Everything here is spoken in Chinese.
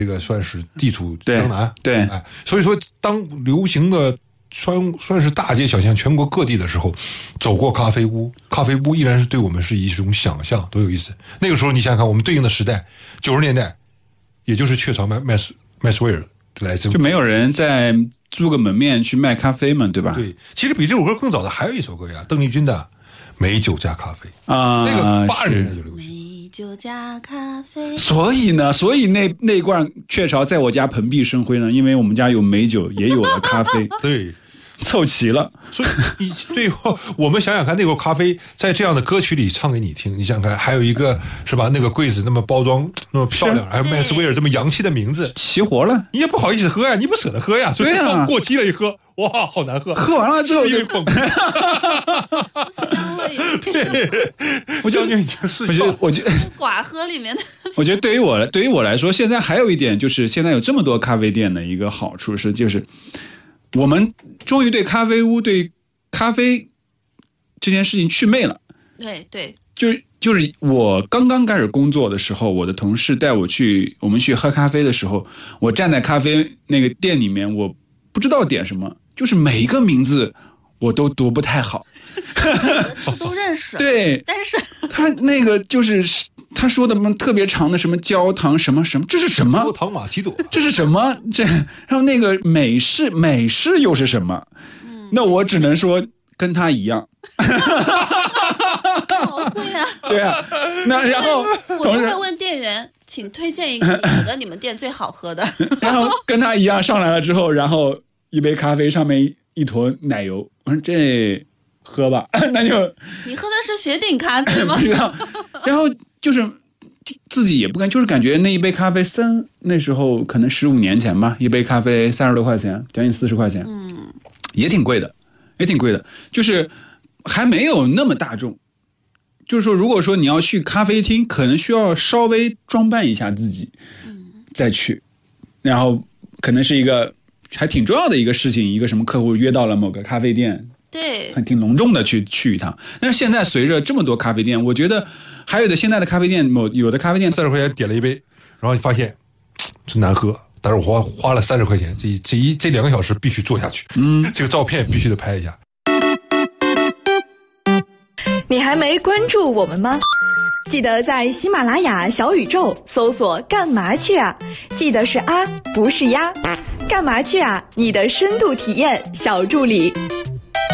这个算是地处江南， 对， 哎，所以说当流行的算是大街小巷全国各地的时候，走过咖啡屋依然是对我们是一种想象，多有意思。那个时候你想想看，我们对应的时代90年代，也就是雀巢麦斯威尔来自， 就没有人在租个门面去卖咖啡嘛，对吧？ 对，其实比这首歌更早的还有一首歌呀，邓丽君的《美酒加咖啡》 啊， 那个80年代就流行。 美酒加咖啡。 所以那罐雀巢在我家蓬荜生辉呢，因为我们家有美酒，也有了咖啡， 对， 凑齐了。 所以最后我们想想看，那口咖啡在这样的歌曲里唱给你听，你想想看，还有一个是吧？那个柜子那么包装那么漂亮，还有麦斯威尔这么洋气的名字， 齐活了， 你也不好意思喝呀，你不舍得喝呀，所以过期了一喝，哇，好难喝。 喝完了之后就崩， 香了也。 我觉得寡喝里面的。 我觉得对于我来说，现在还有一点就是现在有这么多咖啡店的一个好处是，就是我们终于对咖啡屋、对咖啡这件事情祛魅了。 对， 就是我刚刚开始工作的时候，我的同事带我去喝咖啡的时候，我站在咖啡那个店里面，我不知道点什么，就是每一个名字我都读不太好， 都认识。 对， 但是他那个就是他说的特别长的什么焦糖什么什么，这是什么？ 焦糖玛奇朵，这是什么？然后那个美式又是什么？那我只能说跟他一样。 好会啊！ 对啊，那然后我就会问店员，请推荐一个哪个你们店最好喝的。 然后跟他一样上来了之后，然后一杯咖啡上面一坨奶油，我说这喝吧，那就你喝的是雪顶咖啡吗？ 不知道。然后就是自己也不敢，就是感觉那一杯咖啡那时候可能15年前吧，一杯咖啡30多块钱，将近40块钱，也挺贵的，就是还没有那么大众。就是说，如果说你要去咖啡厅，可能需要稍微装扮一下自己，再去，然后可能是一个还挺重要的一个事情，一个什么客户约到了某个咖啡店， 对， 很挺隆重的去一趟。但是现在随着这么多咖啡店，我觉得还有的现在的咖啡店，有的咖啡店 30块钱点了一杯，然后你发现真难喝，但是我花了30块钱，这2个小时必须做下去，这个照片必须得拍一下。 你还没关注我们吗？记得在喜马拉雅小宇宙搜索干嘛去啊，记得是啊不是呀，干嘛去啊，你的深度体验小助理。